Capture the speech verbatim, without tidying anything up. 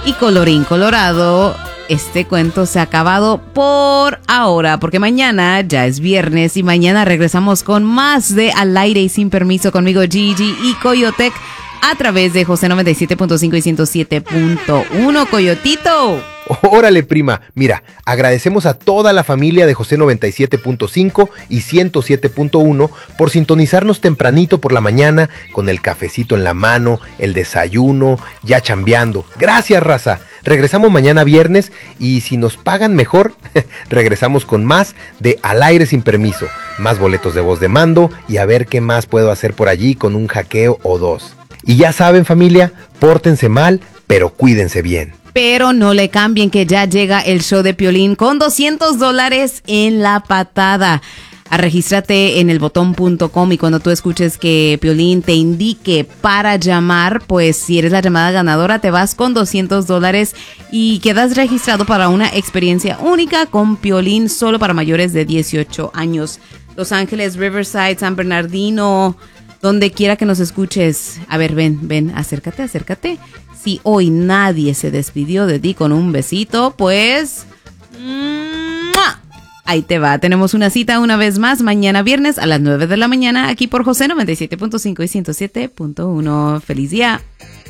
Y colorín colorado, este cuento se ha acabado por ahora, porque mañana ya es viernes y mañana regresamos con más de Al Aire y Sin Permiso conmigo, Gigi y Coyotec, a través de José noventa y siete punto cinco y ciento siete punto uno. Coyotito. Órale, prima. Mira, agradecemos a toda la familia de José noventa y siete punto cinco y ciento siete punto uno por sintonizarnos tempranito por la mañana con el cafecito en la mano, el desayuno, ya chambeando. Gracias, raza. Regresamos mañana viernes y si nos pagan mejor, regresamos con más de Al Aire Sin Permiso, más boletos de voz de mando y a ver qué más puedo hacer por allí con un hackeo o dos. Y ya saben, familia, pórtense mal, pero cuídense bien. Pero no le cambien, que ya llega el show de Piolín con doscientos dólares en la patada. Regístrate en el botón punto com y cuando tú escuches que Piolín te indique para llamar, pues si eres la llamada ganadora te vas con doscientos dólares y quedas registrado para una experiencia única con Piolín solo para mayores de dieciocho años. Los Ángeles, Riverside, San Bernardino, donde quiera que nos escuches. A ver, ven, ven, acércate, acércate. Si hoy nadie se despidió de ti con un besito, pues ¡mua! Ahí te va. Tenemos una cita una vez más mañana viernes a las nueve de la mañana aquí por José noventa y siete punto cinco y ciento siete punto uno. ¡Feliz día!